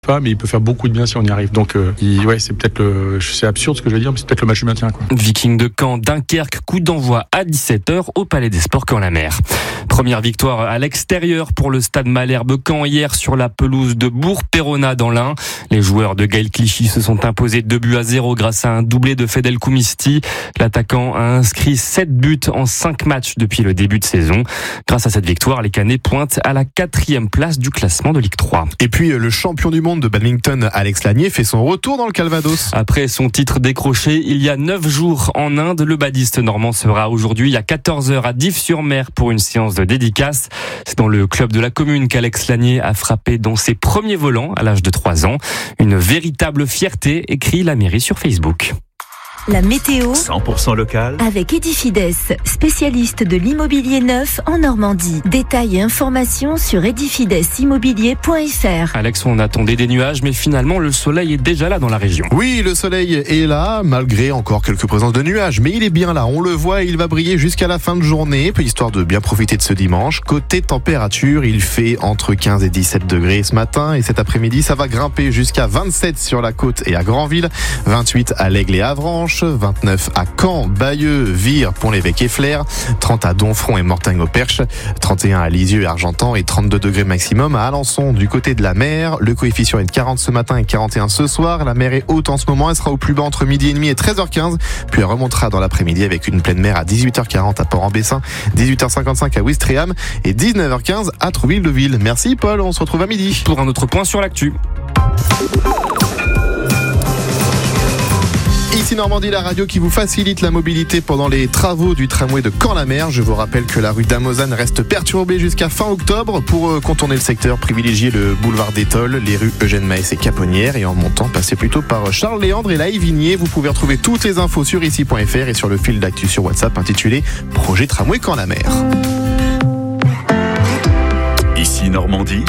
Pas, mais il peut faire beaucoup de bien si on y arrive. Donc, c'est peut-être c'est absurde ce que je vais dire, mais c'est peut-être le match du maintien, quoi. Viking de Caen, Dunkerque, coup d'envoi à 17h au Palais des Sports Caen-la-Mer. Première victoire à l'extérieur pour le stade Malherbe Caen hier sur la pelouse de Bourg-Péronat dans l'Ain. Les joueurs de Gaël Clichy se sont imposés 2-0 grâce à un doublé de Fedel Koumisti. L'attaquant a inscrit 7 buts en 5 matchs depuis le début de saison. Grâce à cette victoire, les Canets pointent à la 4e place du classement de Ligue 3. Et puis le champion du monde de badminton Alex Lanier fait son retour dans le Calvados. Après son titre décroché il y a 9 jours en Inde, le badiste normand sera aujourd'hui à 14h à Dives-sur-Mer pour une séance de dédicace. C'est dans le club de la commune qu'Alex Lanier a frappé dans ses premiers volants à l'âge de 3 ans. Une véritable fierté, écrit la mairie sur Facebook. La météo 100% local avec Edifides, spécialiste de l'immobilier neuf en Normandie. Détails et informations sur edifidеsimmobilier.fr. Alex, on attendait des nuages, mais finalement le soleil est déjà là dans la région. Oui, le soleil est là, malgré encore quelques présences de nuages, mais il est bien là, on le voit, il va briller jusqu'à la fin de journée, histoire de bien profiter de ce dimanche. Côté température, il fait entre 15 et 17 degrés ce matin, et cet après-midi, ça va grimper jusqu'à 27 sur la côte et à Granville, 28 à l'Aigle et Avranches, 29 à Caen, Bayeux, Vire, Pont-l'Évêque et Flers, 30 à Donfront et Mortagne-au-Perche, 31 à Lisieux et Argentan et 32 degrés maximum à Alençon. Du côté de la mer, le coefficient est de 40 ce matin et 41 ce soir. La mer est haute en ce moment, elle sera au plus bas entre midi et demi et 13h15, puis elle remontera dans l'après-midi avec une pleine mer à 18h40 à Port-en-Bessin, 18h55 à Ouistreham et 19h15 à Trouville-de-Ville. Merci Paul, on se retrouve à midi. Pour un autre point sur l'actu. Ici Normandie, la radio qui vous facilite la mobilité pendant les travaux du tramway de Caen-la-Mer. Je vous rappelle que la rue d'Amozane reste perturbée jusqu'à fin octobre. Pour contourner le secteur, privilégiez le boulevard d'Étole, les rues Eugène Maes et Caponnière. Et en montant, passez plutôt par Charles Léandre et la Évigné. Vous pouvez retrouver toutes les infos sur ici.fr et sur le fil d'actu sur WhatsApp intitulé Projet Tramway Caen-la-Mer. Ici Normandie.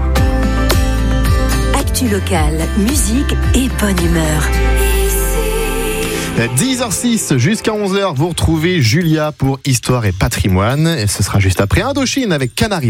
Actu locale, musique et bonne humeur. 10h06 jusqu'à 11h, vous retrouvez Julia pour Histoire et Patrimoine. Et ce sera juste après Indochine avec Canary.